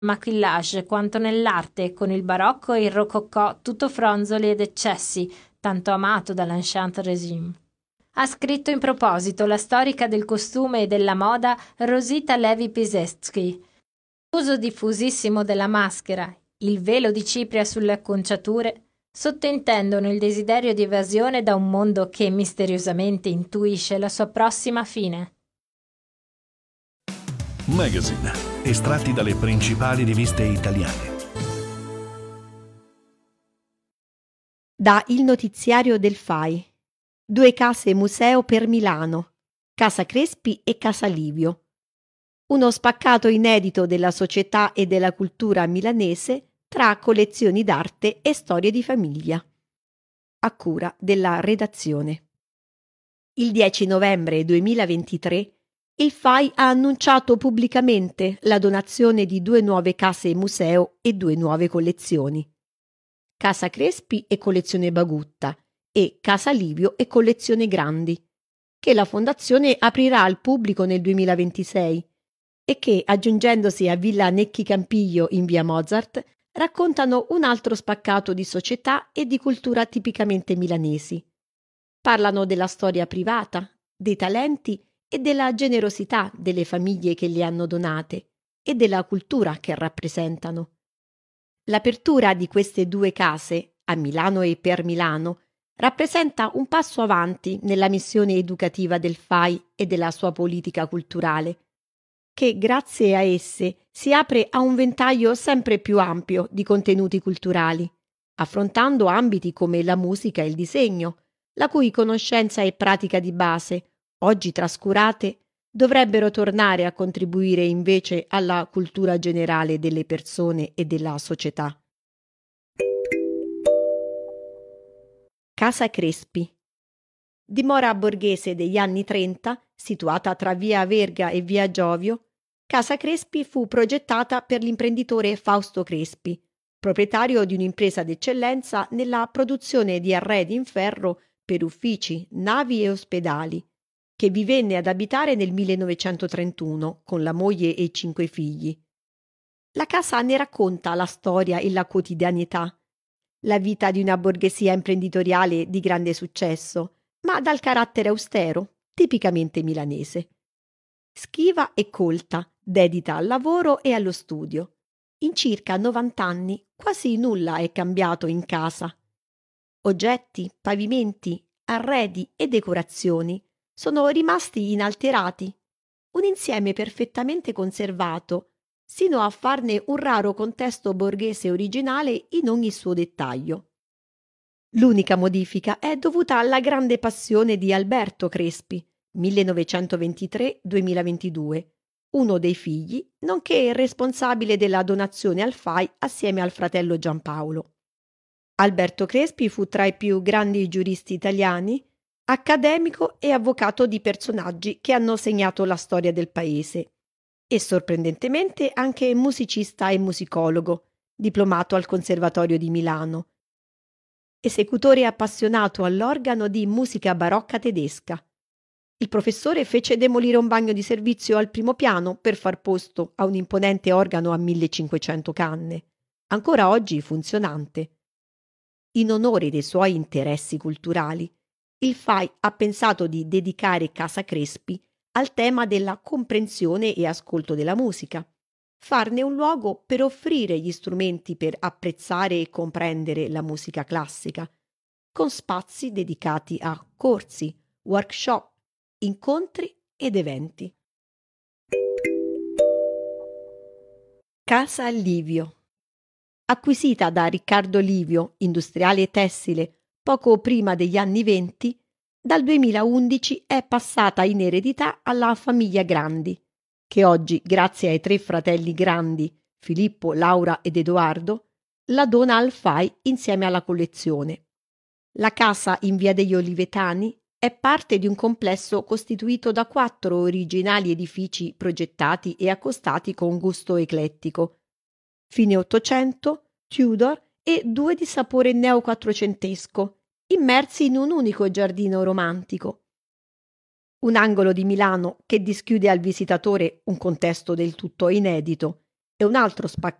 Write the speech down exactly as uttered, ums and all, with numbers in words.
maquillage quanto nell'arte, con il barocco e il rococò tutto fronzoli ed eccessi, tanto amato dall'Ancient Régime. Ha scritto in proposito la storica del costume e della moda Rosita Levi-Pisetsky. L'uso diffusissimo della maschera, il velo di cipria sulle acconciature, sottintendono il desiderio di evasione da un mondo che misteriosamente intuisce la sua prossima fine. Magazine, estratti dalle principali riviste italiane. Da Il notiziario del F A I. Due case museo per Milano, Casa Crespi e Casa Livio. Uno spaccato inedito della società e della cultura milanese tra collezioni d'arte e storie di famiglia. A cura della redazione. Il dieci novembre duemilaventitré il F A I ha annunciato pubblicamente la donazione di due nuove case museo e due nuove collezioni. Casa Crespi e collezione Bagutta e Casa Livio e collezione Grandi, che la fondazione aprirà al pubblico nel duemilaventisei e che, aggiungendosi a Villa Necchi Campiglio in via Mozart, raccontano un altro spaccato di società e di cultura tipicamente milanesi. Parlano della storia privata, dei talenti e della generosità delle famiglie che li hanno donate e della cultura che rappresentano. L'apertura di queste due case, a Milano e per Milano, rappresenta un passo avanti nella missione educativa del F A I e della sua politica culturale, che grazie a esse si apre a un ventaglio sempre più ampio di contenuti culturali, affrontando ambiti come la musica e il disegno, la cui conoscenza e pratica di base, oggi trascurate, dovrebbero tornare a contribuire invece alla cultura generale delle persone e della società. Casa Crespi. Dimora borghese degli anni trenta, situata tra via Verga e via Giovio, Casa Crespi fu progettata per l'imprenditore Fausto Crespi, proprietario di un'impresa d'eccellenza nella produzione di arredi in ferro per uffici, navi e ospedali, che vi venne ad abitare nel millenovecentotrentuno con la moglie e cinque figli. La casa ne racconta la storia e la quotidianità, la vita di una borghesia imprenditoriale di grande successo, ma dal carattere austero, tipicamente milanese. Schiva e colta, dedita al lavoro e allo studio. In circa novanta anni quasi nulla è cambiato in casa. Oggetti, pavimenti, arredi e decorazioni sono rimasti inalterati, un insieme perfettamente conservato, sino a farne un raro contesto borghese originale in ogni suo dettaglio. L'unica modifica è dovuta alla grande passione di Alberto Crespi, millenovecentoventitré duemilaventidue, uno dei figli, nonché responsabile della donazione al F A I assieme al fratello Giampaolo. Alberto Crespi fu tra i più grandi giuristi italiani, accademico e avvocato di personaggi che hanno segnato la storia del paese, e sorprendentemente anche musicista e musicologo, diplomato al Conservatorio di Milano, esecutore appassionato all'organo di musica barocca tedesca. Il professore fece demolire un bagno di servizio al primo piano per far posto a un imponente organo a millecinquecento canne, ancora oggi funzionante. In onore dei suoi interessi culturali, il F A I ha pensato di dedicare Casa Crespi al tema della comprensione e ascolto della musica, farne un luogo per offrire gli strumenti per apprezzare e comprendere la musica classica, con spazi dedicati a corsi, workshop, incontri ed eventi. Casa Livio. Acquisita da Riccardo Livio, industriale tessile, poco prima degli anni venti, dal duemilaundici è passata in eredità alla famiglia Grandi, che oggi, grazie ai tre fratelli Grandi, Filippo, Laura ed Edoardo, la dona al F A I insieme alla collezione. La casa in via degli Olivetani è parte di un complesso costituito da quattro originali edifici progettati e accostati con gusto eclettico, fine Ottocento, Tudor e due di sapore neoquattrocentesco, immersi in un unico giardino romantico. Un angolo di Milano che dischiude al visitatore un contesto del tutto inedito e un altro